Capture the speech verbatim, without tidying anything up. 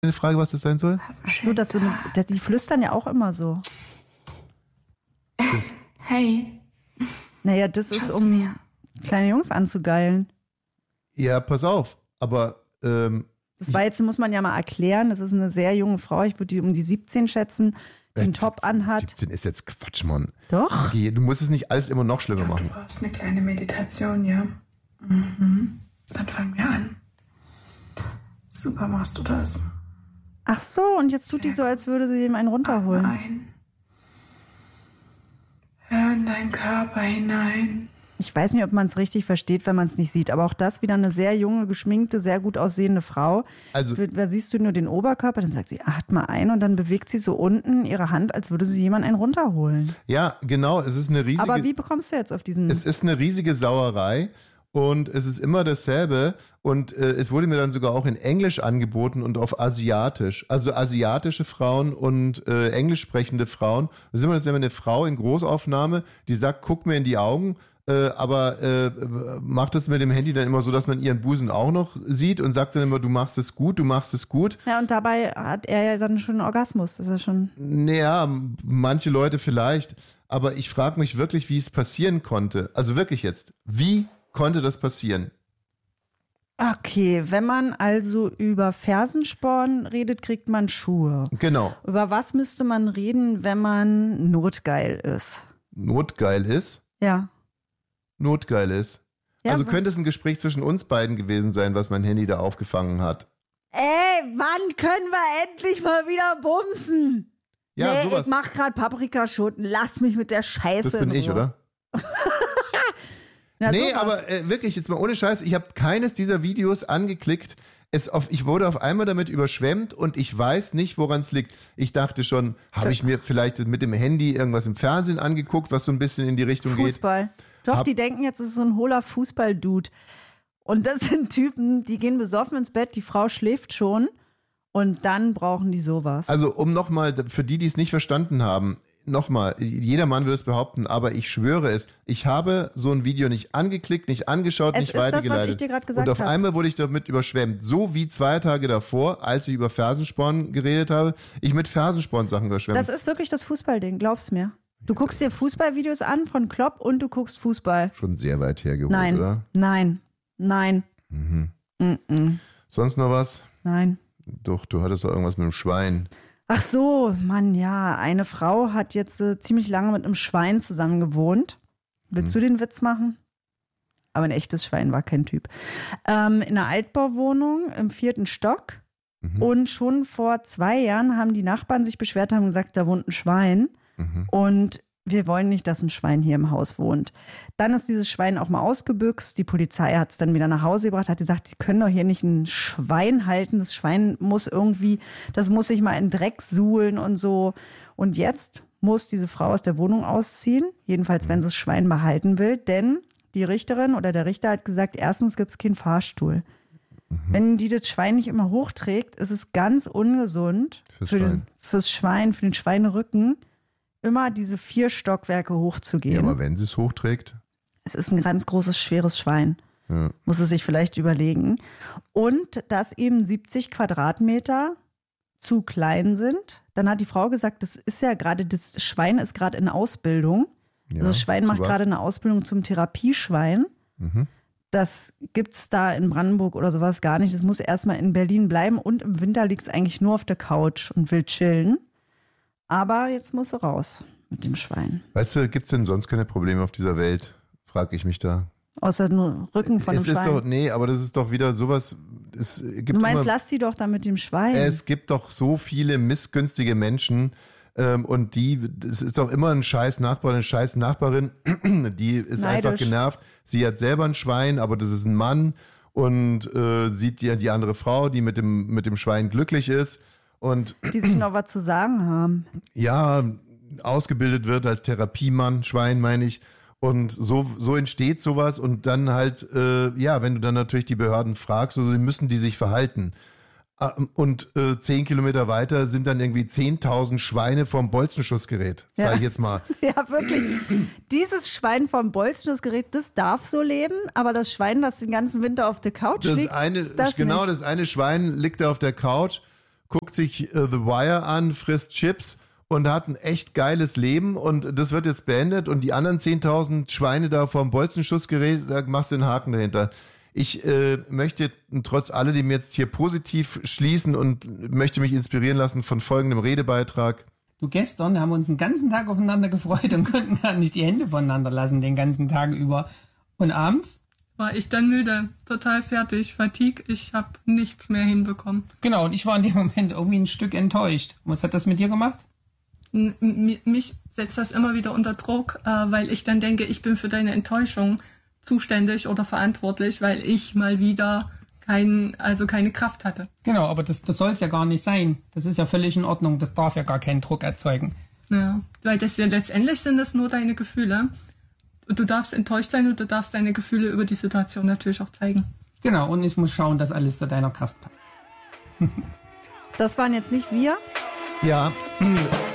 Eine Frage, was das sein soll? Ach so, dass so eine, dass die flüstern ja auch immer so. Hey. Naja, das ist, um kleine Jungs anzugeilen. Ja, pass auf. Aber ähm, das war jetzt, muss man ja mal erklären, das ist eine sehr junge Frau, ich würde die um die siebzehn schätzen, die einen Top anhat. siebzehn ist jetzt Quatsch, Mann. Doch. Okay, du musst es nicht alles immer noch schlimmer machen. Du brauchst eine kleine Meditation, ja. Mhm. Dann fangen wir an. Super machst du das. Ach so, und jetzt tut die so, als würde sie ihm einen runterholen. Atme ein. Hör in deinen Körper hinein. Ich weiß nicht, ob man es richtig versteht, wenn man es nicht sieht, aber auch das wieder eine sehr junge, geschminkte, sehr gut aussehende Frau. Also, da siehst du nur den Oberkörper, dann sagt sie, atme ein und dann bewegt sie so unten ihre Hand, als würde sie jemand einen runterholen. Ja, genau, es ist eine riesige... Aber wie bekommst du jetzt auf diesen... Es ist eine riesige Sauerei. Und es ist immer dasselbe und äh, es wurde mir dann sogar auch in Englisch angeboten und auf Asiatisch. Also asiatische Frauen und äh, englisch sprechende Frauen. Da ist immer das ist immer eine Frau in Großaufnahme, die sagt, guck mir in die Augen, äh, aber äh, macht das mit dem Handy dann immer so, dass man ihren Busen auch noch sieht und sagt dann immer, du machst es gut, du machst es gut. Ja, und dabei hat er ja dann schon einen Orgasmus. Das ist ja schon... Naja, manche Leute vielleicht. Aber ich frage mich wirklich, wie es passieren konnte. Also wirklich jetzt, wie konnte das passieren? Okay, wenn man also über Fersensporn redet, kriegt man Schuhe. Genau. Über was müsste man reden, wenn man notgeil ist? Notgeil ist? Ja. Notgeil ist. Ja, also könnte es ein Gespräch zwischen uns beiden gewesen sein, was mein Handy da aufgefangen hat. Ey, wann können wir endlich mal wieder bumsen? Ja, nee, sowas. Ich mach grad Paprikaschoten. Lass mich mit der Scheiße. Das bin ich, oder? Na, nee, sowas. aber äh, wirklich, jetzt mal ohne Scheiß, ich habe keines dieser Videos angeklickt. Es auf, ich wurde auf einmal damit überschwemmt und ich weiß nicht, woran es liegt. Ich dachte schon, habe ich mir vielleicht mit dem Handy irgendwas im Fernsehen angeguckt, was so ein bisschen in die Richtung Fußball. geht? Fußball. Doch, Hab, die denken jetzt, es ist so ein hohler Fußball-Dude. Und das sind Typen, die gehen besoffen ins Bett, die Frau schläft schon und dann brauchen die sowas. Also um nochmal, für die, die es nicht verstanden haben, nochmal, jeder Mann würde es behaupten, aber ich schwöre es, ich habe so ein Video nicht angeklickt, nicht angeschaut, es nicht ist weitergeleitet. Das, was ich dir gerade gesagt und auf hab. einmal wurde ich damit überschwemmt. So wie zwei Tage davor, als ich über Fersensporn geredet habe, ich mit Fersensporn-Sachen überschwemmt. Das ist wirklich das Fußballding, glaub's mir. Du guckst dir Fußballvideos an von Klopp und du guckst Fußball. Schon sehr weit hergeholt, nein, oder? Nein, nein, mhm. nein. Sonst noch was? Nein. Doch, du hattest doch irgendwas mit dem Schwein. Ach so, Mann, ja. Eine Frau hat jetzt äh, ziemlich lange mit einem Schwein zusammen gewohnt. Willst hm. du den Witz machen? Aber ein echtes Schwein war kein Typ. Ähm, in einer Altbauwohnung im vierten Stock. Mhm. Und schon vor zwei Jahren haben die Nachbarn sich beschwert, haben gesagt, da wohnt ein Schwein. Mhm. Und wir wollen nicht, dass ein Schwein hier im Haus wohnt. Dann ist dieses Schwein auch mal ausgebüxt. Die Polizei hat es dann wieder nach Hause gebracht, hat gesagt, die können doch hier nicht ein Schwein halten. Das Schwein muss irgendwie, das muss sich mal in Dreck suhlen und so. Und jetzt muss diese Frau aus der Wohnung ausziehen, jedenfalls wenn sie das Schwein behalten will. Denn die Richterin oder der Richter hat gesagt, erstens gibt es keinen Fahrstuhl. Mhm. Wenn die das Schwein nicht immer hochträgt, ist es ganz ungesund fürs, für Schwein. Den, fürs Schwein, für den Schweinerücken, immer diese vier Stockwerke hochzugehen. Ja, aber wenn sie es hochträgt? Es ist ein ganz großes, schweres Schwein. Ja. Muss es sich vielleicht überlegen. Und dass eben siebzig Quadratmeter zu klein sind. Dann hat die Frau gesagt, das ist ja gerade, das Schwein ist gerade in Ausbildung. Ja, also das Schwein macht gerade eine Ausbildung zum Therapieschwein. Mhm. Das gibt es da in Brandenburg oder sowas gar nicht. Das muss erstmal in Berlin bleiben und im Winter liegt es eigentlich nur auf der Couch und will chillen. Aber jetzt muss sie raus mit dem Schwein. Weißt du, gibt es denn sonst keine Probleme auf dieser Welt? Frage ich mich da. Außer nur Rücken von es dem ist Schwein. Doch, nee, aber das ist doch wieder sowas. Es gibt du meinst, immer, lass sie doch da mit dem Schwein. Es gibt doch so viele missgünstige Menschen ähm, und die, es ist doch immer ein scheiß Nachbar, eine scheiß Nachbarin, die ist Neidisch. Einfach genervt. Sie hat selber ein Schwein, aber das ist ein Mann und äh, sieht ja die andere Frau, die mit dem, mit dem Schwein glücklich ist. Und die sich noch was zu sagen haben. Ja, ausgebildet wird als Therapiemann, Schwein meine ich. Und so, so entsteht sowas und dann halt, äh, ja, wenn du dann natürlich die Behörden fragst, also müssen die sich verhalten. Und äh, zehn Kilometer weiter sind dann irgendwie zehntausend Schweine vom Bolzenschussgerät, sag ja. ich jetzt mal. Ja, wirklich. Dieses Schwein vom Bolzenschussgerät, das darf so leben, aber das Schwein, das den ganzen Winter auf der Couch das liegt, eine, das Genau, nicht. das eine Schwein liegt da auf der Couch, guckt sich äh, The Wire an, frisst Chips und hat ein echt geiles Leben und das wird jetzt beendet und die anderen zehntausend Schweine da vorm Bolzenschussgerät, da machst du den Haken dahinter. Ich äh, möchte trotz alledem jetzt hier positiv schließen und möchte mich inspirieren lassen von folgendem Redebeitrag. Du, gestern haben wir uns den ganzen Tag aufeinander gefreut und konnten gar nicht die Hände voneinander lassen den ganzen Tag über. Und abends? War ich dann müde, total fertig, Fatigue, ich habe nichts mehr hinbekommen. Genau, und ich war in dem Moment irgendwie ein Stück enttäuscht. Was hat das mit dir gemacht? N- m- mich setzt das immer wieder unter Druck, äh, weil ich dann denke, ich bin für deine Enttäuschung zuständig oder verantwortlich, weil ich mal wieder kein, also keine Kraft hatte. Genau, aber das, das soll es ja gar nicht sein. Das ist ja völlig in Ordnung. Das darf ja gar keinen Druck erzeugen. Ja, weil das ja letztendlich sind das nur deine Gefühle. Du darfst enttäuscht sein und du darfst deine Gefühle über die Situation natürlich auch zeigen. Genau, und ich muss schauen, dass alles zu deiner Kraft passt. Das waren jetzt nicht wir. Ja,